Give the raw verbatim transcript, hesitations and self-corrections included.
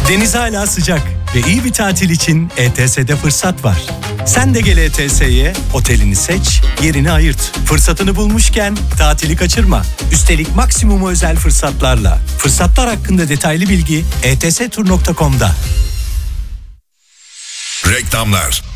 Deniz hala sıcak ve iyi bir tatil için E T S'de fırsat var. Sen de gel E T S'ye, otelini seç, yerini ayırt. Fırsatını bulmuşken tatili kaçırma. Üstelik maksimum özel fırsatlarla. Fırsatlar hakkında detaylı bilgi e t s tur nokta com'da. Reklamlar.